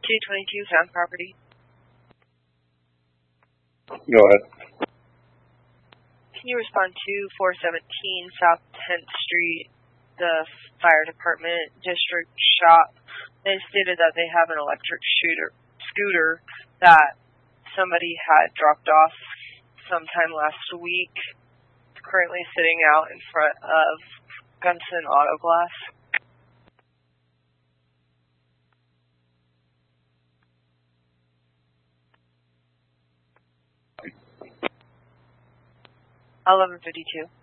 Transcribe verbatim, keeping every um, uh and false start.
two twenty-two, found property. Go ahead. Can you respond to four seventeen South tenth Street, the fire department district shop? They stated that they have an electric shooter, scooter that somebody had dropped off sometime last week. It's currently sitting out in front of Gunson Auto Glass. eleven fifty-two.